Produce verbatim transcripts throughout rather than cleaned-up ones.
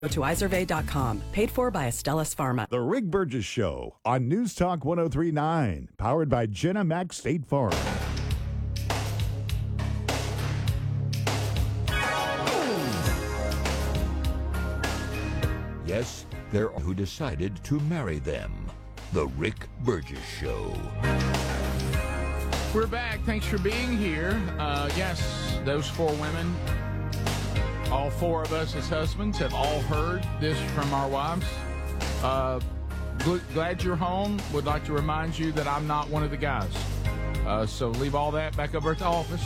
Go to I Zervay dot com. Paid for by Astellas Pharma. The Rick Burgess Show on News Talk one oh three point nine. Powered by Jenna Mac State Farm. Yes, there are who decided to marry them. The Rick Burgess Show. We're back. Thanks for being here. Uh, yes, those four women, all four of us as husbands, have all heard this from our wives. Uh, gl- glad you're home. Would like to remind you that I'm not one of the guys. Uh, so leave all that back over at the office.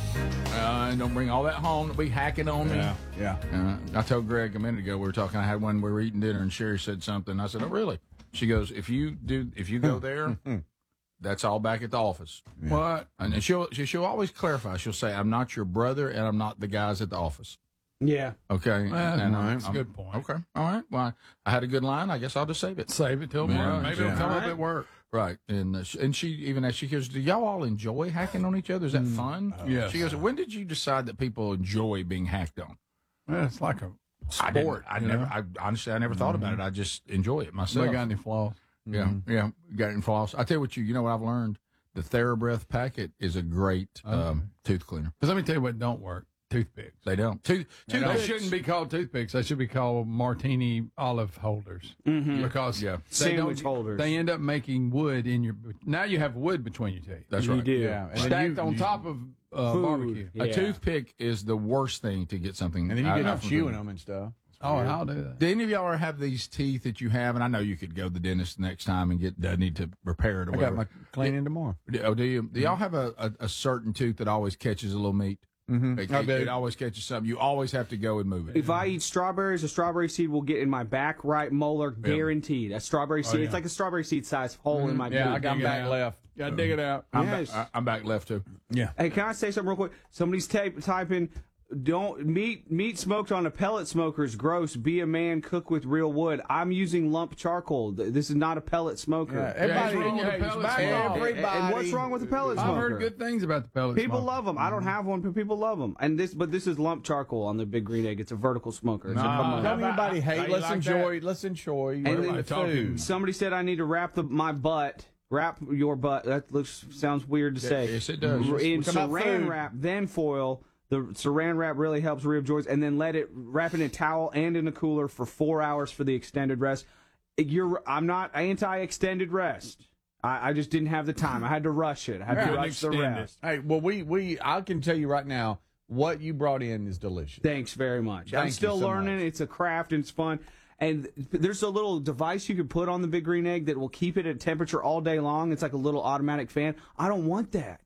Uh, and don't bring all that home. Don't be hacking on me. Yeah, yeah. Uh, I told Greg a minute ago, we were talking, I had one, we were eating dinner, and Sherry said something. I said, oh, really? She goes, if you do, if you go there, that's all back at the office. Yeah. What? And she'll, she'll always clarify. She'll say, I'm not your brother, and I'm not the guys at the office. Yeah. Okay. Well, and right. I'm- That's a good point. Okay. All right. Well, I had a good line. I guess I'll just save it. Save it till Yeah, tomorrow. Maybe yeah. it'll come All up right. at work. Right. And uh, she, and she, even as she goes, do y'all all enjoy hacking on each other? Is that fun? yes. She goes, when did you decide that people enjoy being hacked on? Well, it's like a I didn't- sport. I you never, know? I honestly, I never thought about it. I just enjoy it myself. They got any flaws? Yeah, yeah, got it in floss. I tell you what, you you know what I've learned? The TheraBreath packet is a great um, tooth cleaner. Because let me tell you what don't work. Toothpicks. They don't. Tooth, They toothpicks shouldn't be called toothpicks. They should be called martini olive holders. Mm-hmm. Because Yeah. they Sandwich don't, holders. They end up making wood in your. Now you have wood between your teeth. That's You right. do. Yeah, and stacked on top of uh, Food. barbecue. Yeah. A toothpick is the worst thing to get something. And then you out get of up chewing them and stuff. Oh, I'll do that. Do any of y'all ever have these teeth that you have? And I know you could go to the dentist next time and get uh, need to repair it or I got whatever. my cleaning tomorrow. Oh, do you? Do y'all have a, a, a certain tooth that always catches a little meat? Mm-hmm. It, I it, do. it always catches something. You always have to go and move it. If I eat strawberries, a strawberry seed will get in my back right molar, guaranteed. A strawberry seed, it's yeah. like a strawberry seed size hole in my Yeah, I tooth. got Dig it back out. left. Got to dig it out. I'm, Yes. back, I, I'm back left too. Yeah. Hey, can I say something real quick? Somebody's type, typing, don't meat meat smoked on a pellet smoker is gross. Be a man, cook with real wood. I'm using lump charcoal. Th- This is not a pellet smoker. Yeah, What's everybody, wrong with the hey, pellet back smoker? off. And- everybody. and what's wrong with the pellet I've smoker? heard good things about the pellet People smoker. love them. I don't have one, but people love them. And this, but this is lump charcoal on the Big Green Egg. It's a vertical smoker. So Nah. come on. Don't anybody How hate. you Let's like enjoy. Let's enjoy. And the then- food. Somebody said I need to wrap the, my butt. Wrap your butt. That looks sounds weird to say. Yes, it does. In What about saran food? wrap, then foil. The saran wrap really helps rib joints, and then let it wrap it in a towel and in a cooler for four hours for the extended rest. You're, I'm not anti-extended rest. I, I just didn't have the time. I had to rush it. I had Yeah, to rush the extend it. rest. Hey, well, we we I can tell you right now what you brought in is delicious. Thanks very much. I'm Thank you still so learning. much. It's a craft and it's fun. And there's a little device you can put on the Big Green Egg that will keep it at temperature all day long. It's like a little automatic fan. I don't want that.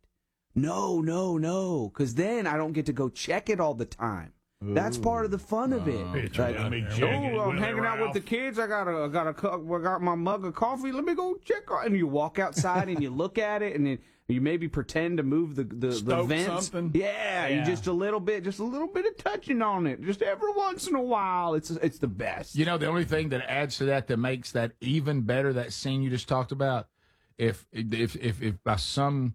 No, no, no. Because then I don't get to go check it all the time. That's part of the fun of it. Bitch, Like, let me oh, check it, I'm Willie hanging out with Ralph. the kids. I got a, I got a, cu- I got my mug of coffee. Let me go check. on-" And you walk outside and you look at it, and then you maybe pretend to move the the, the Stoke vents. something. Yeah, Yeah. you just a little bit, just a little bit of touching on it, just every once in a while. It's it's the best. You know, the only thing that adds to that that makes that even better, that scene you just talked about, if if if, if by some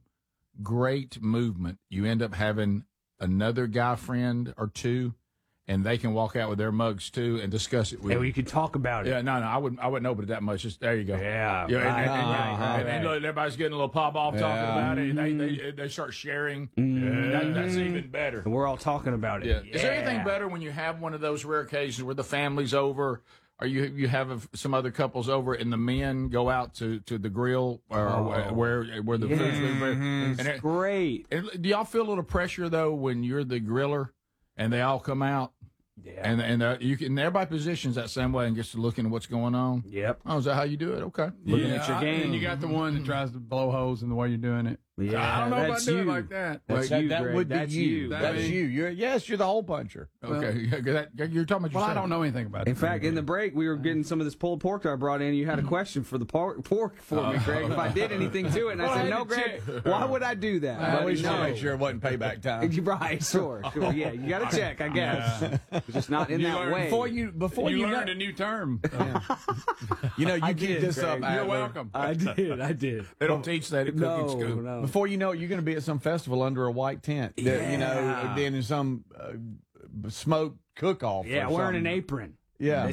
great movement you end up having another guy friend or two, and they can walk out with their mugs too and discuss it with And you. we can talk about it. Yeah, no, no, I wouldn't. I wouldn't open it that much. Just there you go. Yeah, yeah, and, right, and, and, right, and, right, and, and right. look, everybody's getting a little pop off talking Yeah. about it. They, they they start sharing. That, that's even better. And we're all talking about it. Yeah. Is there anything better when you have one of those rare occasions where the family's over, or you you have some other couples over, and the men go out to, to the grill or Oh. where where the food's being prepared? And It's it- great. and do y'all feel a little pressure though when you're the griller and they all come out? Yeah. And and uh, you can everybody positions that same way and gets to looking at what's going on. Yep. Oh, is that how you do it? Okay. Looking Yeah, at your I- game. And you got the one that tries to blow holes in the way you're doing it. Yeah, I don't know if I that's do it you. like that. That's that you, that Greg. would be That's you. you. That's That- you. You're yes, you're the hole puncher. Okay. Yeah, that, you're talking about Well, yourself. I don't know anything about it. In fact, in the break, we were getting some of this pulled pork that I brought in. You had a question for the pork, pork for me, Greg, if I did anything to it. And I Well, I said, had no, to Greg, check. why would I do that? I But always no. want to make sure it wasn't payback time. Right, sure, sure. Yeah, you got to check, I guess. It's just not in You that learned way. Before you before you you, learned know, a new term. you know you I keep did, this up. Greg. You're Adler. welcome. I did, I did. They don't teach that at cooking No, school. no. Before you know it, you're going to be at some festival under a white tent. That, You know, Yeah. then in some uh, smoke cook-off. Yeah, or wearing an something. apron. Yeah.